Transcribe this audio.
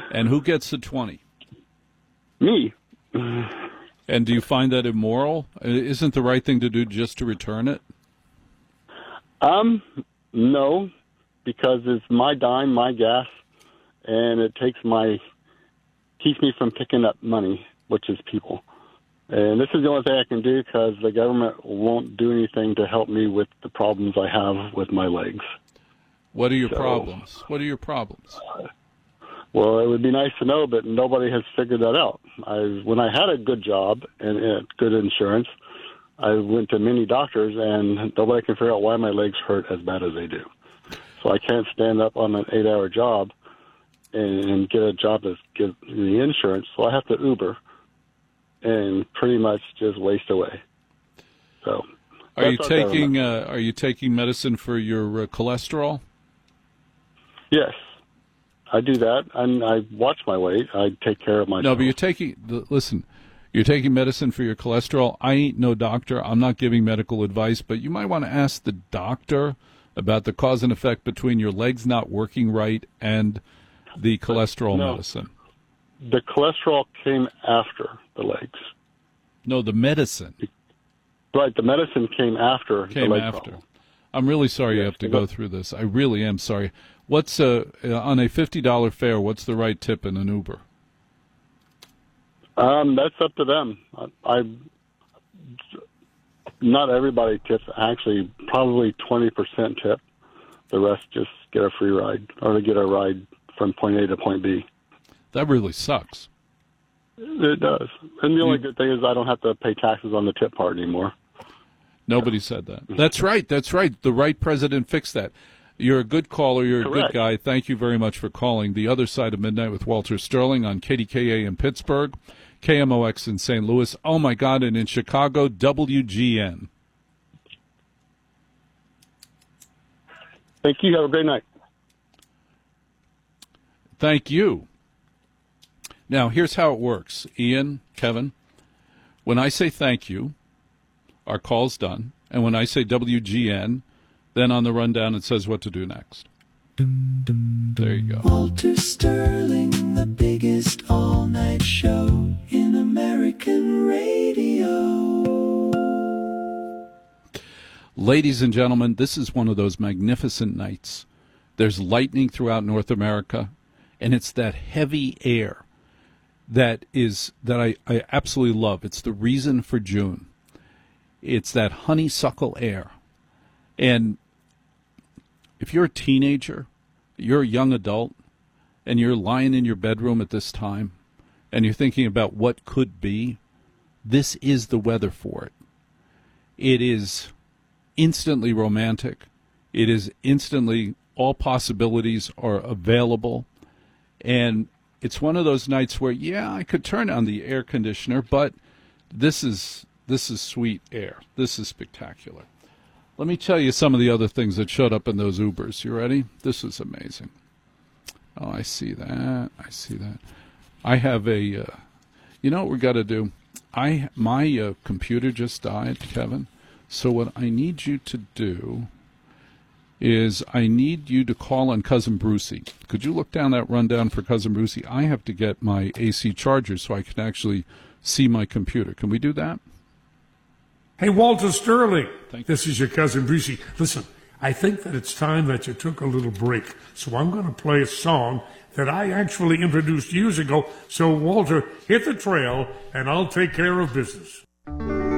And who gets the 20? Me. And do you find that immoral? Isn't the right thing to do just to return it? No, because it's my dime, my gas, and it keeps me from picking up money, which is people. And this is the only thing I can do because the government won't do anything to help me with the problems I have with my legs. What are your problems? What are your problems? Well, it would be nice to know, but nobody has figured that out. When I had a good job and good insurance, I went to many doctors, and nobody can figure out why my legs hurt as bad as they do. So I can't stand up on an 8-hour job and get a job that gives me insurance, so I have to Uber and pretty much just waste away. So, are you taking medicine for your cholesterol? Yes, I do that, and I watch my weight. I take care of myself. No, but you're taking medicine for your cholesterol. I ain't no doctor. I'm not giving medical advice, but you might want to ask the doctor about the cause and effect between your legs not working right and the cholesterol medicine. The cholesterol came after the legs. No, the medicine. Right, the medicine came after the leg problem. I'm really sorry you have to go through this. I really am sorry. What's on a $50 fare, what's the right tip in an Uber? That's up to them. Not everybody tips. Actually, probably 20% tip. The rest just get a free ride or to get a ride from point A to point B. That really sucks. It does. And the only good thing is I don't have to pay taxes on the tip part anymore. Nobody said that. That's right. That's right. The right president fixed that. You're a good caller. You're a good guy. Thank you very much for calling. The Other Side of Midnight with Walter Sterling on KDKA in Pittsburgh, KMOX in St. Louis. Oh, my God, and in Chicago, WGN. Thank you. Have a great night. Thank you. Now, here's how it works. Ian, Kevin, when I say thank you, our call's done. And when I say WGN, then on the rundown it says what to do next. There you go. Walter Sterling, the biggest all-night show in American radio. Ladies and gentlemen, this is one of those magnificent nights. There's lightning throughout North America, and it's that heavy air that I absolutely love. It's the reason for June. It's that honeysuckle air. And if you're a teenager, you're a young adult, and you're lying in your bedroom at this time, and you're thinking about what could be, this is the weather for it. It is instantly romantic. It is instantly, all possibilities are available. And it's one of those nights where, yeah, I could turn on the air conditioner, but this is sweet air. This is spectacular. Let me tell you some of the other things that showed up in those Ubers. You ready? This is amazing. Oh, I see that. I have you know what we got to do? My computer just died, Kevin. So what I need you to do is I need you to call on Cousin Brucey. Could you look down that rundown for Cousin Brucey? I have to get my AC charger so I can actually see my computer. Can we do that? Hey, Walter Sterling, this is your Cousin Brucey. Listen, I think that it's time that you took a little break, so I'm going to play a song that I actually introduced years ago. So, Walter, hit the trail, and I'll take care of business.